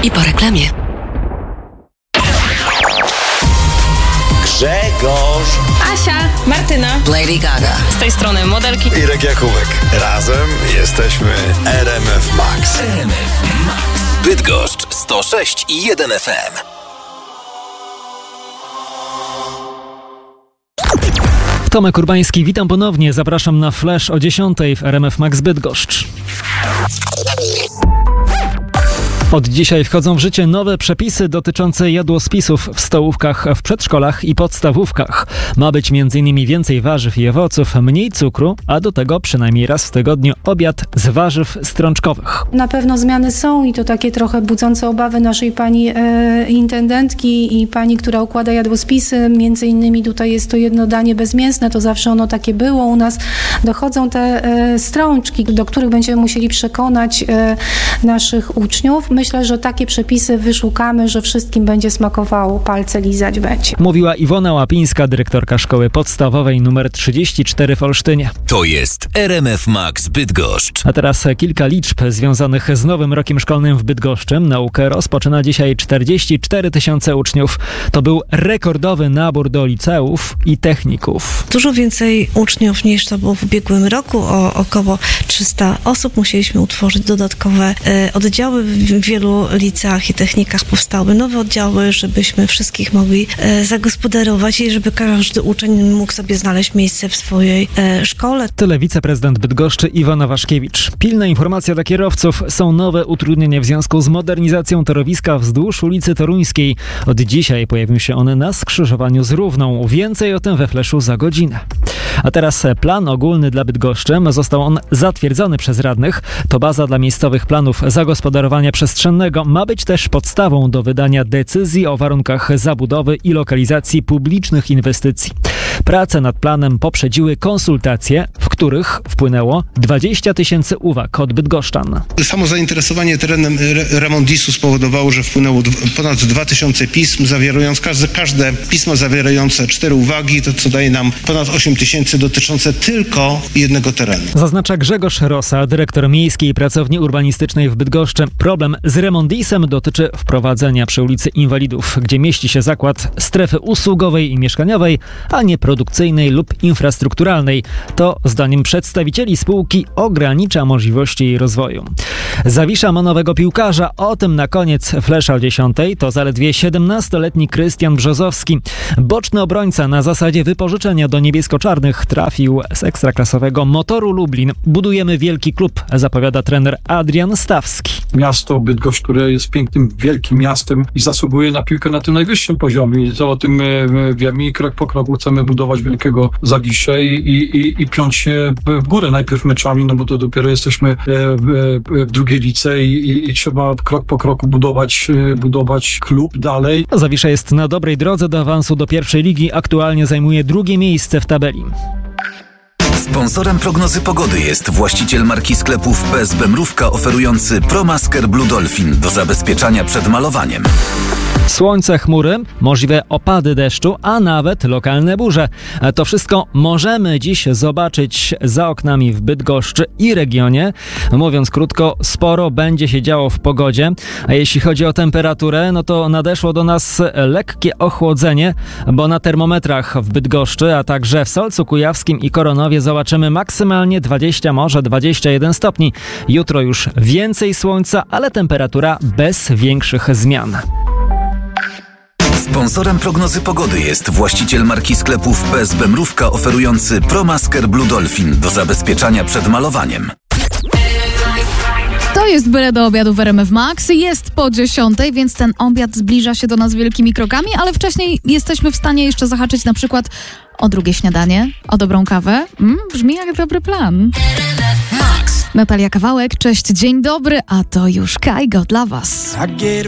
I po reklamie. Grzegorz, Asia, Martyna, Lady Gaga. z tej strony modelki. Irek Jakubek. Razem jesteśmy RMF Max. Bydgoszcz 106,1 FM. Tomek Urbański, witam ponownie. Zapraszam na Flash o 10:00 w RMF Max Bydgoszcz. Od dzisiaj wchodzą w życie nowe przepisy dotyczące jadłospisów w stołówkach, w przedszkolach i podstawówkach. Ma być m.in. więcej warzyw i owoców, mniej cukru, a do tego przynajmniej raz w tygodniu obiad z warzyw strączkowych. Na pewno zmiany są i to takie trochę budzące obawy naszej pani intendentki i pani, która układa jadłospisy. Między innymi tutaj jest to jedno danie bezmięsne, to zawsze ono takie było. U nas dochodzą te strączki, do których będziemy musieli przekonać naszych uczniów. Myślę, że takie przepisy wyszukamy, że wszystkim będzie smakowało, palce lizać będzie. Mówiła Iwona Łapińska, dyrektorka szkoły podstawowej nr 34 w Olsztynie. To jest RMF Max Bydgoszcz. A teraz kilka liczb związanych z nowym rokiem szkolnym w Bydgoszczy. Naukę rozpoczyna dzisiaj 44 000 uczniów. To był rekordowy nabór do liceów i techników. Dużo więcej uczniów niż to było w ubiegłym roku. O około 300 osób musieliśmy utworzyć dodatkowe oddziały. W wielu liceach i technikach powstały nowe oddziały, żebyśmy wszystkich mogli zagospodarować i żeby każdy uczeń mógł sobie znaleźć miejsce w swojej szkole. Tyle wiceprezydent Bydgoszczy Iwona Waszkiewicz. Pilna informacja dla kierowców. Są nowe utrudnienia w związku z modernizacją torowiska wzdłuż ulicy Toruńskiej. Od dzisiaj pojawią się one na skrzyżowaniu z Równą. Więcej o tym we Fleszu za godzinę. A teraz plan ogólny dla Bydgoszczy. Został on zatwierdzony przez radnych. To baza dla miejscowych planów zagospodarowania przestrzennego. Ma być też podstawą do wydania decyzji o warunkach zabudowy i lokalizacji publicznych inwestycji. Prace nad planem poprzedziły konsultacje, w których wpłynęło 20 000 uwag od bydgoszczan. Samo zainteresowanie terenem Remondisu spowodowało, że wpłynęło ponad 2000 pism, każde pismo zawierające 4 uwagi, to co daje nam ponad 8 000 dotyczące tylko jednego terenu. Zaznacza Grzegorz Rosa, dyrektor Miejskiej Pracowni Urbanistycznej w Bydgoszczy. Problem z Remondisem dotyczy wprowadzenia przy ulicy Inwalidów, gdzie mieści się zakład strefy usługowej i mieszkaniowej, a nie produkcyjnej lub infrastrukturalnej. To zdaniem przedstawicieli spółki ogranicza możliwości jej rozwoju. Zawisza ma nowego piłkarza. O tym na koniec Flesza o 10:00. To zaledwie 17-letni Krystian Brzozowski. Boczny obrońca na zasadzie wypożyczenia do niebiesko-czarnych trafił z ekstraklasowego Motoru Lublin. Budujemy wielki klub, zapowiada trener Adrian Stawski. Miasto Bydgoszcz, które jest pięknym, wielkim miastem i zasługuje na piłkę na tym najwyższym poziomie. I o tym wiemy i krok po kroku chcemy budować wielkiego Zawiszę i piąć się w górę najpierw meczami, no bo to dopiero jesteśmy w drugiej lidze i trzeba krok po kroku budować klub dalej. Zawisza jest na dobrej drodze do awansu do pierwszej ligi. Aktualnie zajmuje 2. miejsce w tabeli. Sponsorem prognozy pogody jest właściciel marki sklepów PSB Mrówka oferujący ProMasker Blue Dolphin do zabezpieczania przed malowaniem. Słońce, chmury, możliwe opady deszczu, a nawet lokalne burze. To wszystko możemy dziś zobaczyć za oknami w Bydgoszczy i regionie. Mówiąc krótko, sporo będzie się działo w pogodzie. A jeśli chodzi o temperaturę, no to nadeszło do nas lekkie ochłodzenie, bo na termometrach w Bydgoszczy, a także w Solcu Kujawskim i Koronowie zobaczymy maksymalnie 20, może 21 stopni. Jutro już więcej słońca, ale temperatura bez większych zmian. Sponsorem prognozy pogody jest właściciel marki sklepów PSB Mrówka oferujący ProMasker Blue Dolphin do zabezpieczania przed malowaniem. To jest byle do obiadu w RMF Max. Jest po 10:00, więc ten obiad zbliża się do nas wielkimi krokami, ale wcześniej jesteśmy w stanie jeszcze zahaczyć na przykład o drugie śniadanie, o dobrą kawę. Brzmi jak dobry plan. Natalia Kawałek, cześć, dzień dobry, a to już Kaigo dla was.